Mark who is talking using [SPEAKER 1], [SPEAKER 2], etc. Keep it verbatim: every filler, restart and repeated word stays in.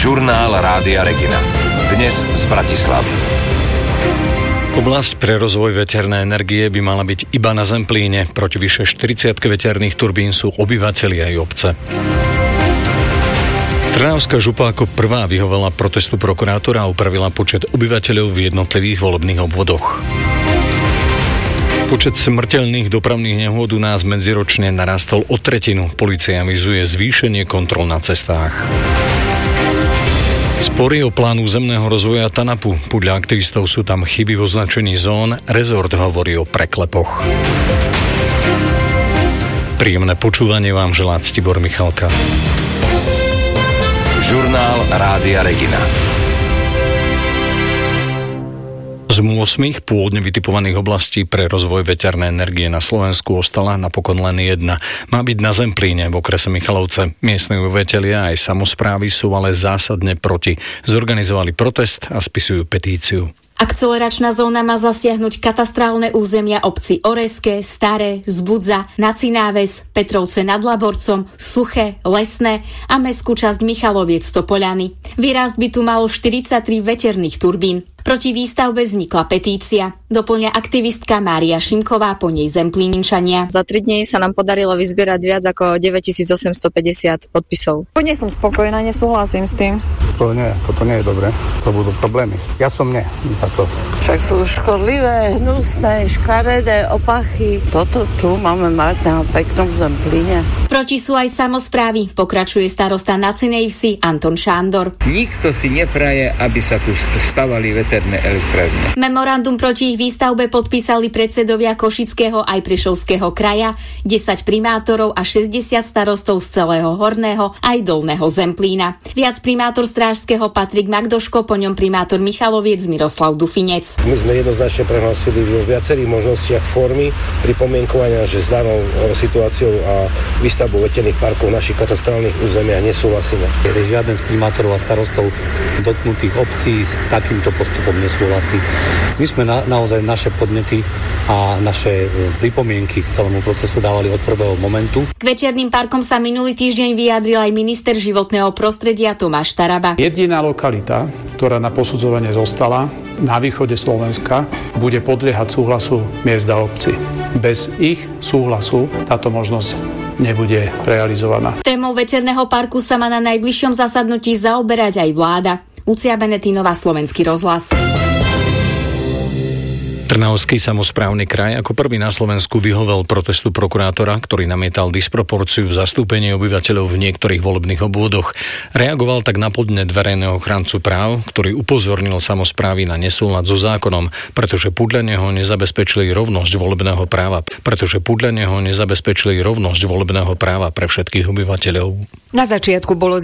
[SPEAKER 1] Žurnál Rádia Regina. Dnes z Bratislavy.
[SPEAKER 2] Oblasť pre rozvoj veternej energie by mala byť iba na Zemplíne. Proti vyše štyridsiatke veterných turbín sú obyvatelia aj obce. Trnavská župa ako prvá vyhovala protestu prokurátora a upravila počet obyvateľov v jednotlivých volebných obvodoch. Počet smrteľných dopravných nehôd u nás medziročne narastol o tretinu. Polícia avizuje zvýšenie kontrol na cestách. Spory o plánu územného rozvoja Tanapu. Podľa aktivistov sú tam chyby v označení zón. Rezort hovorí o preklepoch. Príjemné počúvanie vám želá Ctibor Michalka.
[SPEAKER 1] Žurnál Rádia Regina.
[SPEAKER 2] Z ôsmich pôvodne vytipovaných oblastí pre rozvoj veternej energie na Slovensku ostala napokon len jedna. Má byť na Zemplíne v okrese Michalovce. Miestni obyvatelia aj samosprávy sú ale zásadne proti. Zorganizovali protest a spisujú petíciu.
[SPEAKER 3] Akceleračná zóna má zasiahnuť katastrálne územia obcí Oreské, Staré, Zbudza, Nacináves, Petrovce nad Laborcom, Suché, Lesné a mestskú časť Michaloviec Topoľany. Výrast by tu malo štyridsaťtri veterných turbín. Proti výstavbe vznikla petícia. Doplňa aktivistka Mária Šimková, po nej Zemplínčania.
[SPEAKER 4] Za tri dni sa nám podarilo vyzbierať viac ako deväťtisícosemstopäťdesiat podpisov.
[SPEAKER 5] Nie som spokojná, nesúhlasím s tým.
[SPEAKER 6] To nie, toto nie je dobré. To budú problémy. Ja som nie za to.
[SPEAKER 7] Však sú škodlivé, hnusné, škaredé opachy. Toto tu máme mať na peknom Zemplíne.
[SPEAKER 3] Proti sú aj samosprávy, pokračuje starosta Nacinej Vsi Anton Šándor.
[SPEAKER 8] Nikto si nepraje, aby sa tu stavali veterné elektrárne.
[SPEAKER 3] Memorandum proti ich výstavbe podpísali predsedovia Košického aj Prešovského kraja, desať primátorov a šesťdesiat starostov z celého Horného aj Dolného Zemplína. Viac primátor Strážskeho Patrik Magdoško, po ňom primátor Michaloviec Miroslav Dufinec.
[SPEAKER 9] My sme jednoznačne prehlásili vo viacerých možnostiach formy pripomienkovania, že s danou situáciou a výstavbou veterných parkov našich katastrálnych územiach nesúhlasíme.
[SPEAKER 6] Žiaden z primátorov a starostov dotknutých obcí s takýmto postupom nesúhlasí. My sme na, naozaj naše podnety a naše pripomienky k celému procesu dávali od prvého momentu.
[SPEAKER 3] K veterným parkom sa minulý týždeň vyjadril aj minister životného prostredia Tomáš Taraba.
[SPEAKER 10] Jediná lokalita, ktorá na posudzovanie zostala na východe Slovenska, bude podliehať súhlasu miest a obcí. Bez ich súhlasu táto možnosť nebude realizovaná.
[SPEAKER 3] Témou veterného parku sa má na najbližšom zasadnutí zaoberať aj vláda. Lucia Benetínová, Slovenský rozhlas.
[SPEAKER 2] Trnavský samosprávny kraj ako prvý na Slovensku vyhovel protestu prokurátora, ktorý namietal disproporciu v zastúpení obyvateľov v niektorých volebných obvodoch. Reagoval tak na podnet verejného ochrancu práv, ktorý upozornil samosprávy na nesúlad so zákonom, pretože podľa neho nezabezpečili rovnosť volebného práva, pretože podľa neho nezabezpečili rovnosť volebného práva pre všetkých obyvateľov.
[SPEAKER 11] Na začiatku bolo